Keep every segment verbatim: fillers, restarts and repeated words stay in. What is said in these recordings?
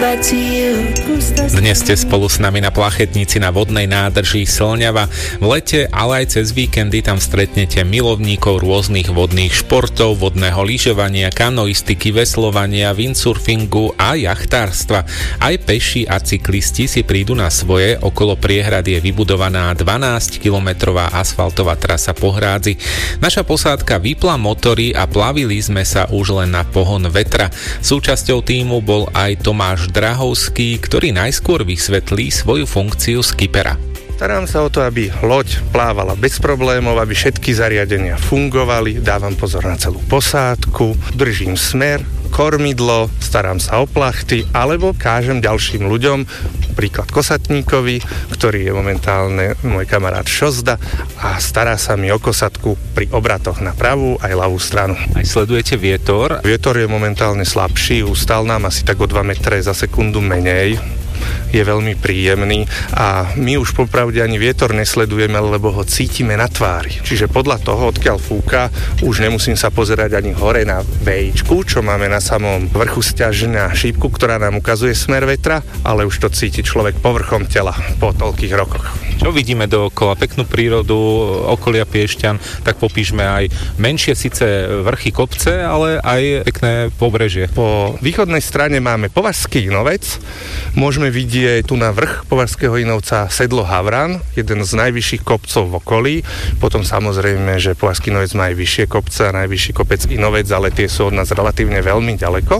Dnes ste spolu s nami na Plachetnici na vodnej nádrži Slňava. V lete, ale aj cez víkendy tam stretnete milovníkov rôznych vodných športov, vodného lyžovania, kanoistiky, veslovania, windsurfingu a jachtárstva. Aj peši a cyklisti si prídu na svoje. Okolo priehrady je vybudovaná dvanásťkilometrová asfaltová trasa po hrádzi. Naša posádka vypla motory a plavili sme sa už len na pohon vetra. Súčasťou tímu bol aj Tomáš Drahovský, ktorý najskôr vysvetlí svoju funkciu skipera. Starám sa o to, aby loď plávala bez problémov, aby všetky zariadenia fungovali, dávam pozor na celú posádku, držím smer, kormidlo, starám sa o plachty, alebo kážem ďalším ľuďom, príklad kosatníkovi, ktorý je momentálne môj kamarát Šozda a stará sa mi o kosatku pri obratoch na pravú aj ľavú stranu. Aj sledujete vietor? Vietor je momentálne slabší, ustal nám asi tak o dva metre za sekundu menej. Je veľmi príjemný a my už popravde ani vietor nesledujeme, lebo ho cítime na tvári. Čiže podľa toho, odkiaľ fúka, už nemusím sa pozerať ani hore na véčku, čo máme na samom vrchu sťažňa šípku, ktorá nám ukazuje smer vetra, ale už to cíti človek povrchom tela po toľkých rokoch. Čo vidíme dookola? Peknú prírodu, okolia Piešťan, tak popíšme aj menšie síce vrchy kopce, ale aj pekné pobrežie. Po východnej strane máme Považský Inovec, môžeme vidieť tu na vrch Považského Inovca sedlo Havran, jeden z najvyšších kopcov v okolí. Potom samozrejme, že Považský Inovec má aj vyššie kopce a najvyšší kopec Inovec, ale tie sú od nás relatívne veľmi ďaleko.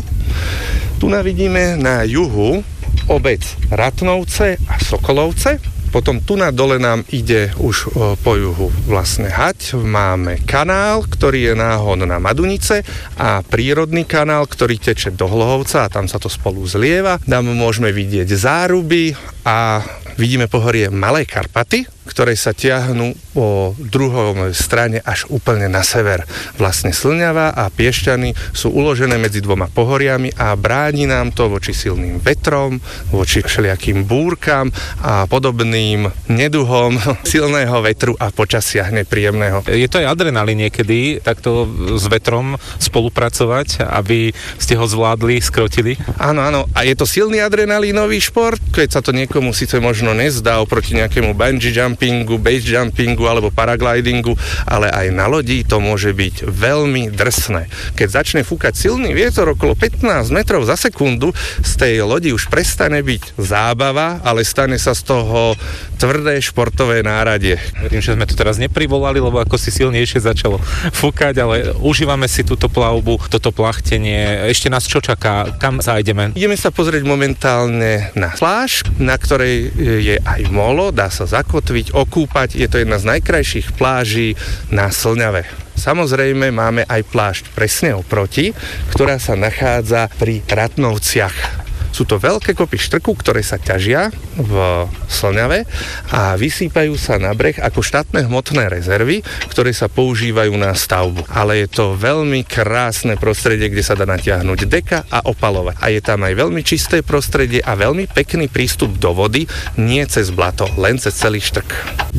Tu vidíme na juhu obec Ratnovce a Sokolovce. Potom tu na dole nám ide už po juhu vlastne Hať. Máme kanál, ktorý je náhod na Madunice a prírodný kanál, ktorý teče do Hlohovca a tam sa to spolu zlieva. Tam môžeme vidieť Záruby a vidíme pohorie Malé Karpaty, ktoré sa tiahnu po druhej strane až úplne na sever. Vlastne Slňava a Piešťany sú uložené medzi dvoma pohoriami a bráni nám to voči silným vetrom, voči všelijakým búrkam a podobným neduhom silného vetru a počasia nepríjemného. Je to aj adrenalín niekedy takto s vetrom spolupracovať, aby ste ho zvládli, skrotili? Áno, áno. A je to silný adrenalínový šport, keď sa to niekomu síce možno nezdá oproti nejakému bungee jumpingu, base jumpingu alebo paraglidingu, ale aj na lodi to môže byť veľmi drsné. Keď začne fúkať silný vietor okolo pätnásť metrov za sekundu, z tej lodi už prestane byť zábava, ale stane sa z toho tvrdé športové náradie. Verím, že sme to teraz neprivolali, lebo ako si silnejšie začalo fúkať, ale užívame si túto plavbu, toto plachtenie. Ešte nás čo čaká? Kam zájdeme? Ideme sa pozrieť momentálne na pláž, na ktorej je aj molo, dá sa zakotviť, okúpať. Je to jedna z najkrajších pláží na Slňave. Samozrejme máme aj plášť presne oproti, ktorá sa nachádza pri Ratnovciach. Sú to veľké kopy štrku, ktoré sa ťažia v Slňave a vysýpajú sa na breh ako štátne hmotné rezervy, ktoré sa používajú na stavbu. Ale je to veľmi krásne prostredie, kde sa dá natiahnuť deka a opalovať. A je tam aj veľmi čisté prostredie a veľmi pekný prístup do vody, nie cez blato, len cez celý štrk.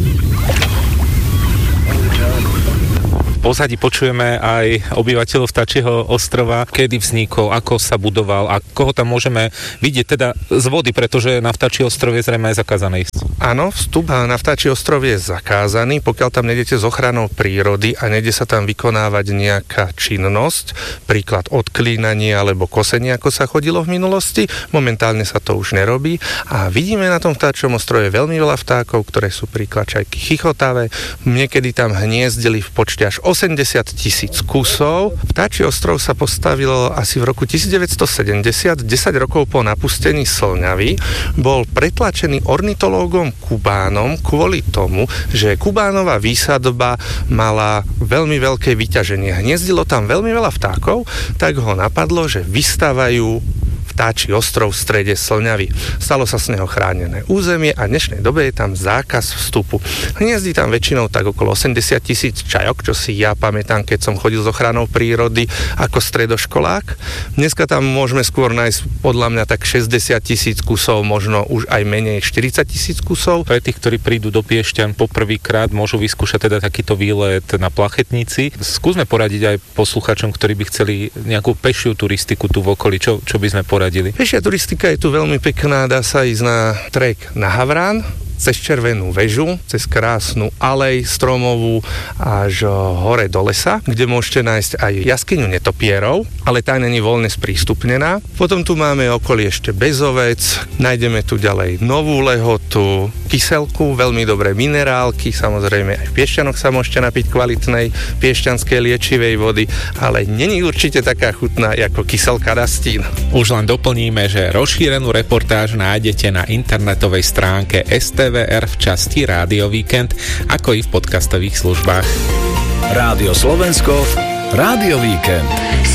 V pozadí počujeme aj obyvateľov Vtáčieho ostrova, kedy vznikol, ako sa budoval a koho tam môžeme vidieť teda z vody, pretože na Vtáčí ostrov je zrejme aj zakázané ísť. Áno, vstup na Vtáčí ostrov je zakázaný, pokiaľ tam nejdete s ochranou prírody a nejde sa tam vykonávať nejaká činnosť, príklad odklínanie alebo kosenie, ako sa chodilo v minulosti. Momentálne sa to už nerobí a vidíme na tom Vtáčom ostrove veľmi veľa vtákov, ktoré sú príklad čajky chichotavé. Niekedy tam hniezdili v počte až osemdesiat tisíc kusov. Vtáčí ostrov sa postavilo asi v roku devätnásťstosedemdesiat, desať rokov po napustení Slňavy. Bol pretlačený ornitológom Kubánom kvôli tomu, že Kubánova výsadba mala veľmi veľké vyťaženie. Hniezdilo tam veľmi veľa vtákov, tak ho napadlo, že vystavajú Vtáčí ostrov v strede Slňavy. Stalo sa z neho chránené územie a v dnešnej dobe je tam zákaz vstupu. Hniezdí tam väčšinou tak okolo osemdesiat tisíc čajok, čo si ja pamätám, keď som chodil s ochranou prírody ako stredoškolák. Dneska tam môžeme skôr nájsť podľa mňa tak šesťdesiat tisíc kusov, možno už aj menej štyridsať tisíc kusov. Pre tých, ktorí prídu do Piešťan poprvýkrát, môžu vyskúšať teda takýto výlet na Plachetnici. Skúsme poradiť aj posluchačom, ktorí by chceli nejakú pešiu turistiku tu v okolí, čo, čo by sme poradili. poradili? Pešia turistika je tu veľmi pekná, dá sa ísť na trek na Havrán, cez Červenú väžu, cez krásnu alej stromovú až hore do lesa, kde môžete nájsť aj jaskyňu netopierov, ale tá není voľne sprístupnená. Potom tu máme okolie ešte Bezovec, nájdeme tu ďalej Novú Lehotu, Kyselku, veľmi dobré minerálky, samozrejme aj v Piešťanoch sa môžete napiť kvalitnej piešťanskej liečivej vody, ale není určite taká chutná ako Kyselka Rastín. Už len doplníme, že rozšírenú reportáž nájdete na internetovej stránke es té vé er v časti Rádio Víkend, ako i v podcastových službách. Rádio Slovensko, Rádio Víkend.